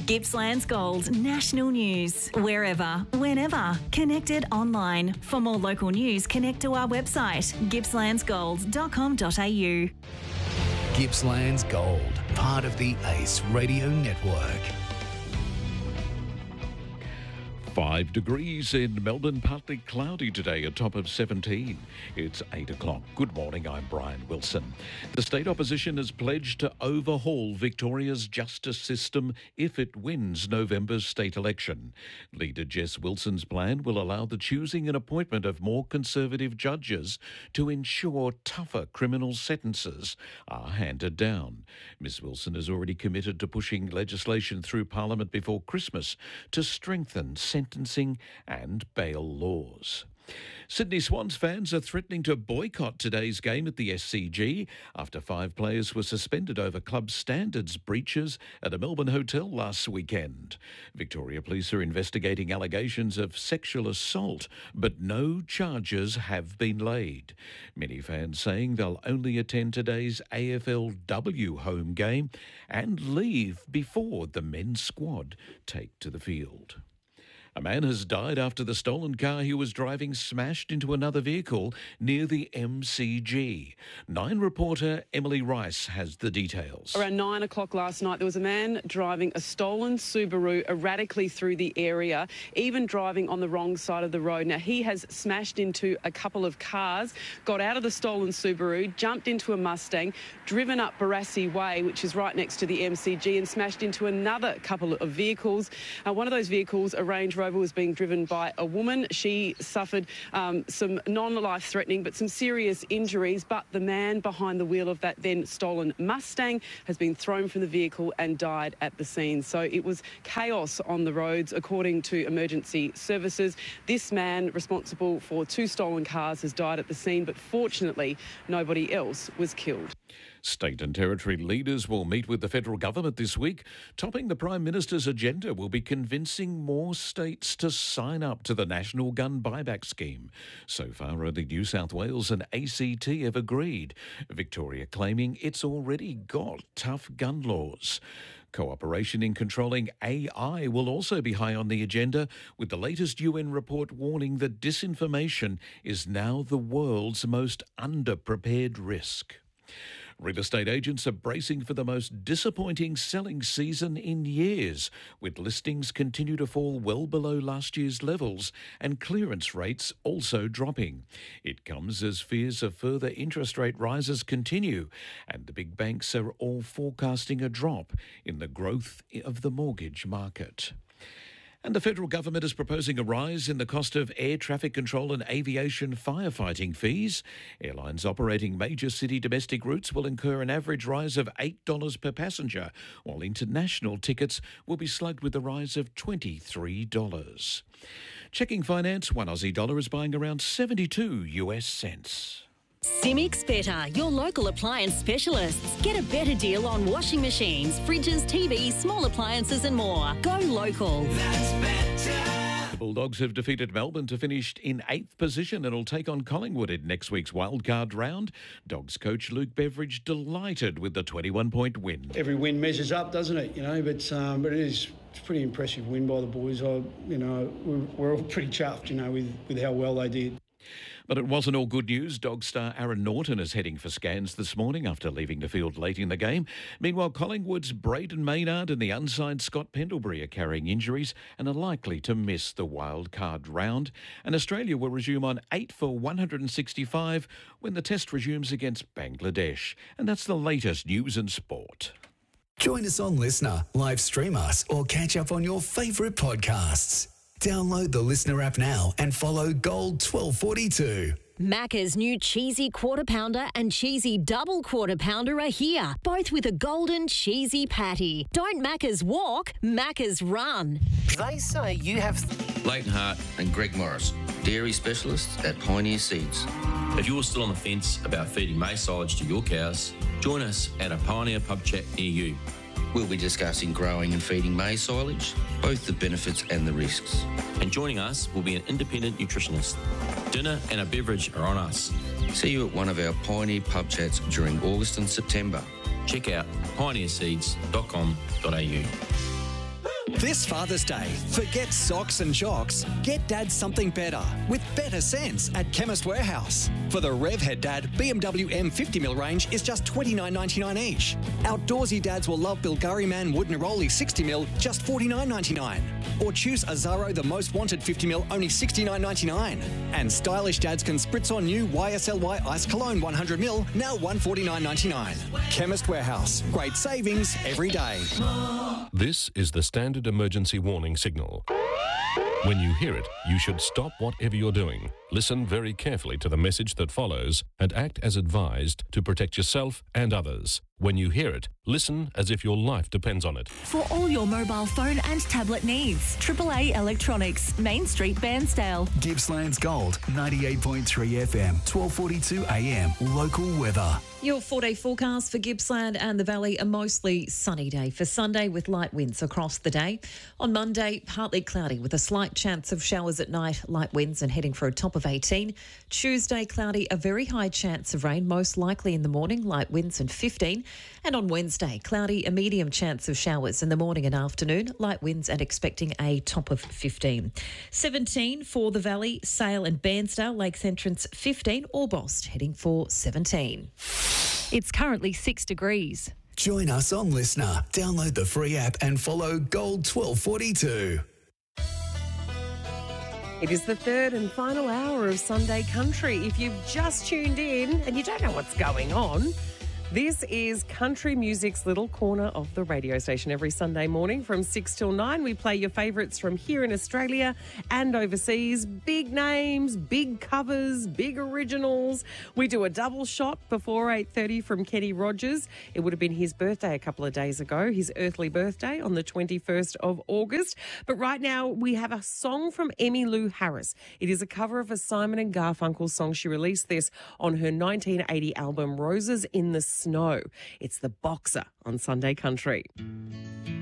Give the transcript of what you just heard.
Gippsland's Gold National News. Wherever, whenever. Connected online. For more local news, connect to our website, gippslandsgold.com.au. Gippsland's Gold, part of the ACE Radio Network. 5 degrees in Melbourne, partly cloudy today, a top of 17. It's 8 o'clock. Good morning, I'm Brian Wilson. The state opposition has pledged to overhaul Victoria's justice system if it wins November's state election. Leader Jess Wilson's plan will allow the choosing and appointment of more conservative judges to ensure tougher criminal sentences are handed down. Ms Wilson has already committed to pushing legislation through Parliament before Christmas to strengthen sentencing and bail laws. Sydney Swans fans are threatening to boycott today's game at the SCG after 5 players were suspended over club standards breaches at a Melbourne hotel last weekend. Victoria Police are investigating allegations of sexual assault, but no charges have been laid. Many fans saying they'll only attend today's AFLW home game and leave before the men's squad take to the field. A man has died after the stolen car he was driving smashed into another vehicle near the MCG. 9 reporter Emily Rice has the details. Around 9 o'clock last night, there was a man driving a stolen Subaru erratically through the area, even driving on the wrong side of the road. Now, he has smashed into a couple of cars, got out of the stolen Subaru, jumped into a Mustang, driven up Barassi Way, which is right next to the MCG, and smashed into another couple of vehicles. One of those vehicles, a Range Rover, was being driven by a woman. She suffered some non-life-threatening but some serious injuries, but the man behind the wheel of that then stolen Mustang has been thrown from the vehicle and died at the scene. So it was chaos on the roads, according to emergency services. This man, responsible for 2 stolen cars, has died at the scene, but fortunately nobody else was killed. State and territory leaders will meet with the federal government this week. Topping the Prime Minister's agenda will be convincing more states to sign up to the National Gun Buyback Scheme. So far, only New South Wales and ACT have agreed, Victoria claiming it's already got tough gun laws. Cooperation in controlling AI will also be high on the agenda, with the latest UN report warning that disinformation is now the world's most underprepared risk. Real estate agents are bracing for the most disappointing selling season in years, with listings continue to fall well below last year's levels and clearance rates also dropping. It comes as fears of further interest rate rises continue, and the big banks are all forecasting a drop in the growth of the mortgage market. And the federal government is proposing a rise in the cost of air traffic control and aviation firefighting fees. Airlines operating major city domestic routes will incur an average rise of $8 per passenger, while international tickets will be slugged with a rise of $23. Checking finance, one Aussie dollar is buying around 72 US cents. Simics Better, your local appliance specialists. Get a better deal on washing machines, fridges, TVs, small appliances and more. Go local. That's better. The Bulldogs have defeated Melbourne to finish in 8th position and will take on Collingwood in next week's wildcard round. Dogs coach Luke Beveridge delighted with the 21-point win. Every win measures up, doesn't it? But it is a pretty impressive win by the boys. We're all pretty chuffed, with how well they did. But it wasn't all good news. Dog star Aaron Norton is heading for scans this morning after leaving the field late in the game. Meanwhile, Collingwood's Braden Maynard and the unsigned Scott Pendlebury are carrying injuries and are likely to miss the wild card round. And Australia will resume on 8 for 165 when the test resumes against Bangladesh. And that's the latest news and sport. Join us on Listener, live stream us, or catch up on your favourite podcasts. Download the Listener app now and follow Gold 1242. Macca's new cheesy quarter pounder and cheesy double quarter pounder are here, both with a golden cheesy patty. Don't Macca's walk, Macca's run. They say you have... Leighton Hart and Greg Morris, dairy specialists at Pioneer Seeds. If you're still on the fence about feeding maize silage to your cows, join us at a Pioneer pub chat near you. We'll be discussing growing and feeding maize silage, both the benefits and the risks. And joining us will be an independent nutritionist. Dinner and a beverage are on us. See you at one of our Pioneer pub chats during August and September. Check out pioneerseeds.com.au. This Father's Day, forget socks and jocks. Get Dad something better with better sense at Chemist Warehouse. For the Revhead Dad, BMW M50mm range is just $29.99 each. Outdoorsy dads will love Bulgari Man Wood Neroli 60mm, just $49.99. Or choose Azaro The Most Wanted 50mm, only $69.99. And stylish dads can spritz on new YSLY Ice Cologne 100ml, now $149.99. Chemist Warehouse. Great savings every day. This is the standard emergency warning signal. When you hear it, you should stop whatever you're doing. Listen very carefully to the message that follows and act as advised to protect yourself and others. When you hear it, listen as if your life depends on it. For all your mobile phone and tablet needs, AAA Electronics, Main Street, Bairnsdale. Gippsland's Gold, 98.3 FM, 12:42 a.m. Local weather. Your 4-day forecast for Gippsland and the Valley, a mostly sunny day for Sunday with light winds across the day. On Monday, partly cloudy with a slight chance of showers at night, light winds and heading for a top of 18. Tuesday, cloudy, a very high chance of rain, most likely in the morning, light winds and 15. And on Wednesday, cloudy, a medium chance of showers in the morning and afternoon, light winds and expecting a top of 15. 17 for the Valley, Sale and Bairnsdale, Lakes Entrance 15, Orbost heading for 17. It's currently 6 degrees. Join us on Listener. Download the free app and follow Gold 1242. It is the third and final hour of Sunday Country. If you've just tuned in and you don't know what's going on, this is country music's little corner of the radio station. Every Sunday morning from 6 till 9, we play your favourites from here in Australia and overseas. Big names, big covers, big originals. We do a double shot before 8:30 from Kenny Rogers. It would have been his birthday a couple of days ago, his earthly birthday on the 21st of August. But right now we have a song from Emmylou Harris. It is a cover of a Simon and Garfunkel song. She released this on her 1980 album Roses in the Snow. It's The Boxer on Sunday Country.